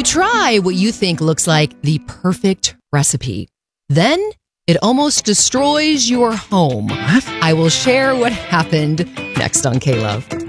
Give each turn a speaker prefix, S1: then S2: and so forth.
S1: try what you think looks like the perfect recipe. Then it almost destroys your home.
S2: What?
S1: I will share what happened next on K-Love.